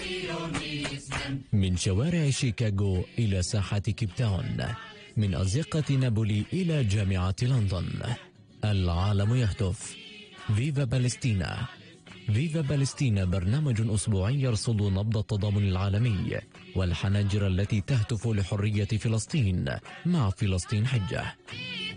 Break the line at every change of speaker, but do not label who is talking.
من شوارع شيكاغو إلى ساحة كيب تاون، من أزقة نابولي إلى جامعة لندن، العالم يهتف فيفا بالستينا. فيفا بالستينا برنامج أسبوعي يرصد نبض التضامن العالمي والحناجر التي تهتف لحرية فلسطين، مع فلسطين حجة.